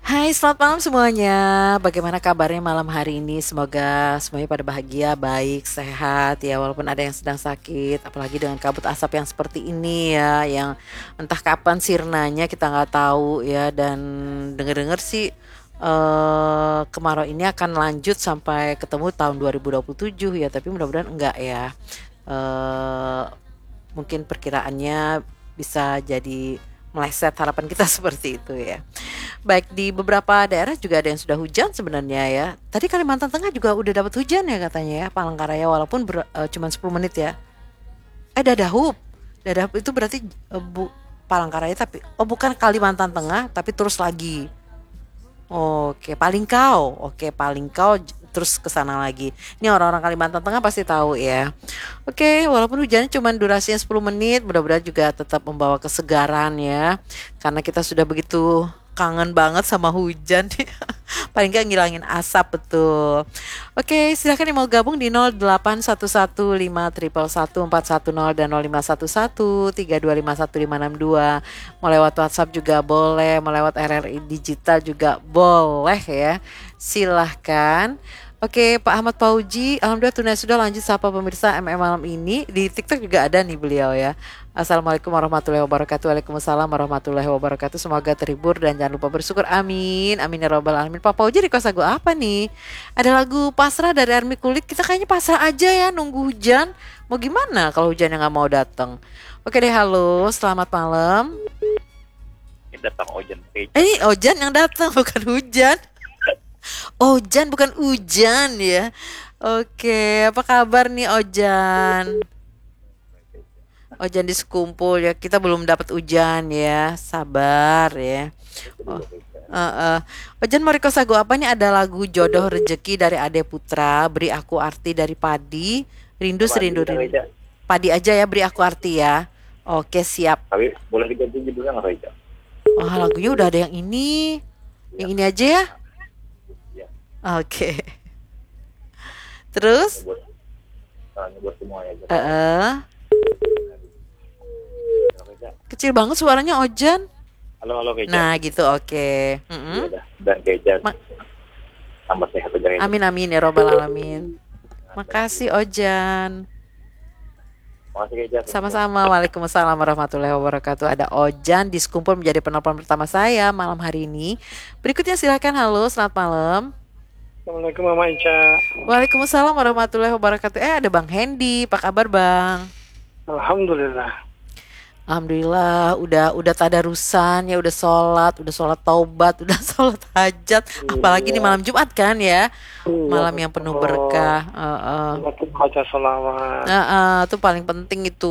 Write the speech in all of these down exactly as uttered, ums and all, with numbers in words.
Hai, selamat malam semuanya. Bagaimana kabarnya malam hari ini? Semoga semuanya pada bahagia, baik, sehat ya. Walaupun ada yang sedang sakit, apalagi dengan kabut asap yang seperti ini ya, yang entah kapan sirnanya kita nggak tahu ya. Dan denger-dengar sih eh kemarau ini akan lanjut sampai ketemu tahun dua ribu dua puluh tujuh ya. Tapi mudah-mudahan enggak ya. Eh Mungkin perkiraannya bisa jadi meleset, harapan kita seperti itu ya. Baik, di beberapa daerah juga ada yang sudah hujan sebenarnya ya. Tadi Kalimantan Tengah juga udah dapat hujan ya katanya ya, Palangkaraya, walaupun ber, eh, cuma sepuluh menit ya. Eh, Dadahub. Dadahub itu berarti eh, bu Palangkaraya, tapi oh bukan Kalimantan Tengah, tapi terus lagi. Oke, paling kau. Oke, paling kau j- terus ke sana lagi. Ini orang-orang Kalimantan Tengah pasti tahu ya. Oke, walaupun hujannya cuma durasinya sepuluh menit, mudah-mudahan juga tetap membawa kesegaran ya. Karena kita sudah begitu kangen banget sama hujan. Paling nggak ngilangin asap betul. Oke, silahkan yang mau gabung di nol delapan satu satu lima satu satu empat satu nol dan nol lima satu satu tiga dua lima satu lima enam dua. Mau lewat WhatsApp juga boleh, mau lewat R R I digital juga boleh ya. Silahkan. Oke, Pak Ahmad Pauji, alhamdulillah tunai sudah, lanjut sapa pemirsa M M malam ini. Di TikTok juga ada nih beliau ya. Assalamualaikum warahmatullahi wabarakatuh. Waalaikumsalam warahmatullahi wabarakatuh. Semoga terhibur dan jangan lupa bersyukur. Amin. Amin ya robbal alamin. Pak Pauji request lagu apa nih? Ada lagu Pasrah dari Army Kulit. Kita kayaknya pasrah aja ya, nunggu hujan. Mau gimana kalau hujannya nggak mau datang? Oke deh, halo, selamat malam. Ini datang Ojan Eh, Page. Ini hujan yang datang bukan hujan. Ojan bukan hujan ya. Oke, apa kabar nih Ojan? Ojan di sekumpul ya. Kita belum dapat hujan ya. Sabar ya. Oh, eh, eh. Ojan mau request lagu apa nih? Ada lagu Jodoh Rezeki dari Ade Putra, Beri Aku Arti dari Padi, Rindu Apa Serindu kita Rindu. Reja? Padi aja ya, Beri Aku Arti ya. Oke, siap. Tapi boleh diganti judulnya nggak Reja? Oh, lagunya udah ada yang ini. Yang Ya, ini aja ya. ya. Oke. Ini Terus buat ini buat semuanya aja. eh eh. Halo Reja. Kecil banget suaranya Ojan. Halo halo Reja. Nah, gitu oke. Iya Mm-mm. dah. Dan Reja Ma- tambah sehat aja Reja. Amin amin ya robbal alamin. Makasih Ojan. Makasih Reja. Sama-sama. Waalaikumsalam warahmatullahi wabarakatuh. Ada Ojan di Skumpul menjadi penelpon pertama saya malam hari ini. Berikutnya silakan. Halo, selamat malam. Assalamualaikum Mama Ica. Waalaikumsalam warahmatullahi wabarakatuh. Eh, ada Bang Hendy. Apa kabar, Bang? Alhamdulillah. Alhamdulillah, udah udah tadarusan ya, udah sholat, udah sholat taubat, udah sholat hajat. Apalagi ini Iya. malam Jumat kan ya, Iya malam yang penuh betul. berkah. Heeh. Betul, baca sholawat. Heeh, itu paling penting itu.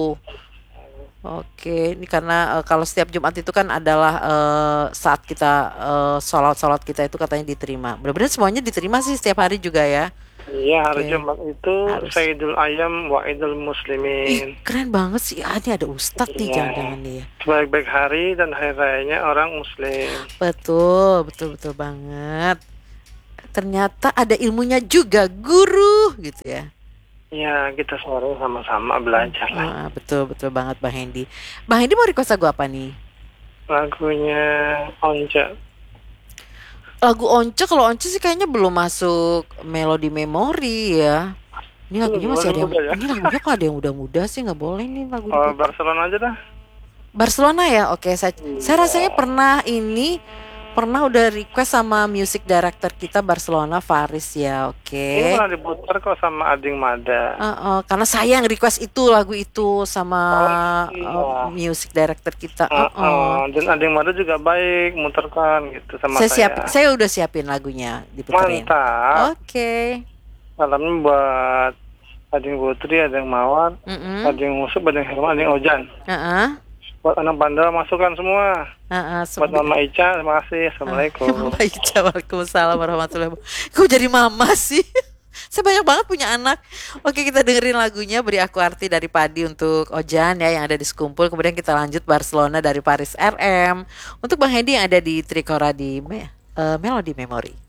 Oke, ini karena eh, kalau setiap Jumat itu kan adalah eh, saat kita eh, sholat-sholat kita itu katanya diterima. Benar-benar semuanya diterima sih setiap hari juga ya. Iya, hari Oke, Jumat itu harus. Sayyidul Ayam wa Idul Ih, Muslimin. keren banget sih. Ah, ini ada ustadz nih, Iya. jangan-jangan nih ya. Sebaik-baik hari dan hari rayanya orang Muslim. Betul, betul, betul banget. Ternyata ada ilmunya juga, guru gitu ya. Ya, kita sore sama-sama belajar lah. Ah, betul, betul banget Bang Hendy. Bang Hendy mau request lagu apa nih? Lagunya Once. Lagu Once, kalau Once sih kayaknya belum masuk melodi memori ya. Ini Ini lagunya masih ada boleh yang, muda ya. ini lagunya kok ada yang muda-muda sih, nggak boleh nih lagu Oh, diputar. Barcelona aja dah. Barcelona ya, oke. Saya, saya rasanya Iya. pernah ini, pernah udah request sama music director kita Barcelona, Faris ya, Ini oke. pernah diputar kok sama Ading Mada. Heeh, karena saya yang request itu lagu itu sama Oh eh, iya. music director kita. Uh, Heeh. uh, dan Ading Mada juga baik muterkan gitu sama Saya saya. siapin, saya udah siapin lagunya diputerin. Mantap. Oke. Salamnya buat Ading Putri, Ading Mawar, Mm-mm. Ading Musuh, Ading Herman, Ading Ojan. Heeh. Buat anak bandel masukkan semua. Heeh, Buat semua. Mama Ica, terima kasih. Assalamualaikum. Mama Ica, waalaikumsalam warahmatullahi wabarakatuh. Kok jadi mama sih? Saya banyak banget punya anak. Oke, kita dengerin lagunya Beri Aku Arti dari Padi untuk Ojan ya yang ada di Sekumpul. Kemudian kita lanjut Barcelona dari Paris R M. Untuk Bang Hedi yang ada di Trikora di Me- eh, Melody Memory.